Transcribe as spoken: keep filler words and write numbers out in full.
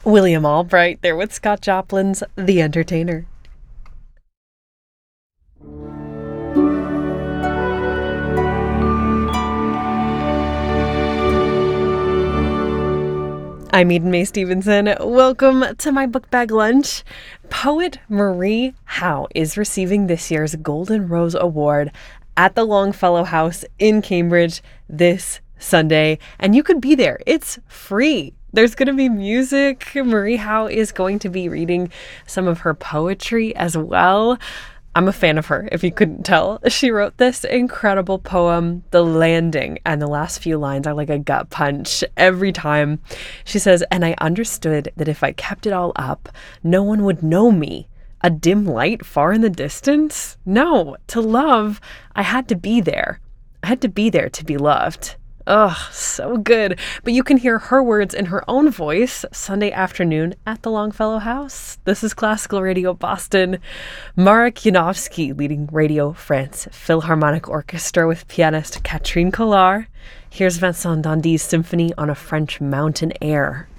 William Albright there with Scott Joplin's The Entertainer. I'm Eden Mae Stevenson. Welcome to my book bag lunch. Poet Marie Howe is receiving this year's Golden Rose Award at the Longfellow House in Cambridge this Sunday, and you could be there. It's free. There's going to be music. Marie Howe is going to be reading some of her poetry as well. I'm a fan of her, if you couldn't tell. She wrote this incredible poem, The Landing, and the last few lines are like a gut punch every time. She says, "And I understood that if I kept it all up, no one would know me. A dim light far in the distance? No, to love, I had to be there. I had to be there to be loved." Ugh, so good. But you can hear her words in her own voice Sunday afternoon at the Longfellow House. This is Classical Radio Boston. Marek Janowski leading Radio France Philharmonic Orchestra with pianist Catherine Collard. Here's Vincent Dandy's symphony on a French mountain air.